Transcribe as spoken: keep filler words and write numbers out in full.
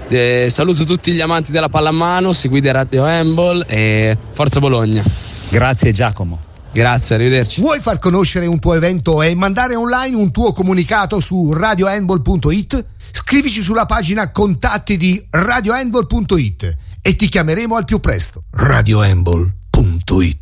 Eh, saluto tutti gli amanti della pallamano, seguite Radio Handball e Forza Bologna. Grazie Giacomo. Grazie, arrivederci. Vuoi far conoscere un tuo evento e mandare online un tuo comunicato su radio handball punto it? Scrivici sulla pagina contatti di radio handball punto it e ti chiameremo al più presto. radio handball punto it